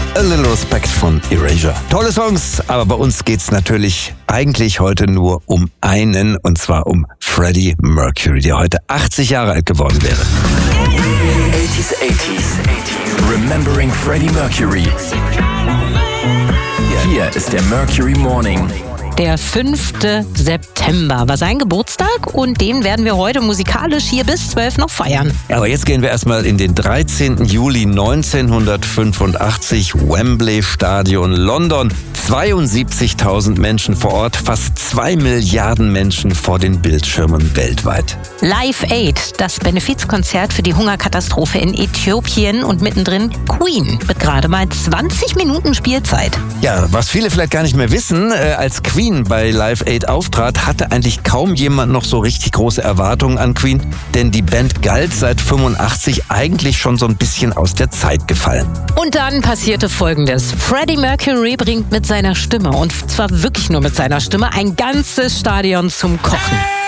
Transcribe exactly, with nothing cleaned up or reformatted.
A Little Respect von Erasure. Tolle Songs, aber bei uns geht's natürlich eigentlich heute nur um einen, und zwar um Freddie Mercury, der heute achtzig Jahre alt geworden wäre. eighties, eighties, Remembering Freddie Mercury. Hier ist der Mercury Morning. Der fünfte September war sein Geburtstag und den werden wir heute musikalisch hier bis zwölf noch feiern. Ja, aber jetzt gehen wir erstmal in den dreizehnten Juli neunzehnhundertfünfundachtzig, Wembley Stadion, London. zweiundsiebzigtausend Menschen vor Ort, fast zwei Milliarden Menschen vor den Bildschirmen weltweit. Live Aid, das Benefizkonzert für die Hungerkatastrophe in Äthiopien, und mittendrin Queen mit gerade mal zwanzig Minuten Spielzeit. Ja, was viele vielleicht gar nicht mehr wissen, äh, als Queen bei Live Aid auftrat, hatte eigentlich kaum jemand noch so richtig große Erwartungen an Queen, denn die Band galt seit fünfundachtzig eigentlich schon so ein bisschen aus der Zeit gefallen. Und dann passierte Folgendes. Freddie Mercury bringt mit seiner Stimme, und zwar wirklich nur mit seiner Stimme, ein ganzes Stadion zum Kochen.